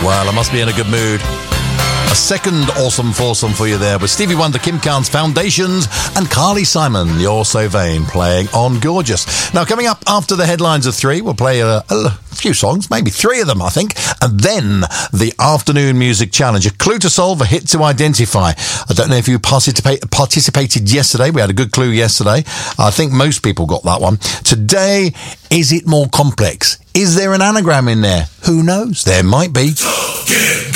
Well, I must be in a good mood. A second awesome foursome for you there with Stevie Wonder, Kim Carnes, Foundations, and Carly Simon, You're So Vain, playing on Gorgeous. Now, coming up after the headlines of 3, we'll play a few songs, maybe 3 of them, I think, and then the afternoon music challenge. A clue to solve, a hit to identify. I don't know if you participated yesterday. We had a good clue yesterday. I think most people got that one. Today, is it more complex? Is there an anagram in there? Who knows? There might be.